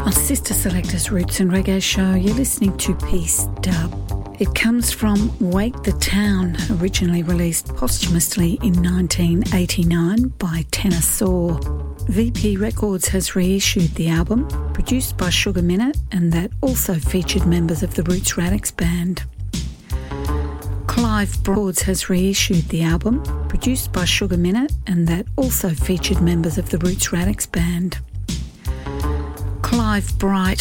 On Sister Selector's Roots and Reggae show, you're listening to Peace Dub. It comes from Wake the Town, originally released posthumously in 1989 by Tenor Saw. VP Records has reissued the album, produced by Sugar Minott, and that also featured members of the Roots Radics band. Clive Broads has reissued the album, produced by Sugar Minott, and that also featured members of the Roots Radics band. Clive Bright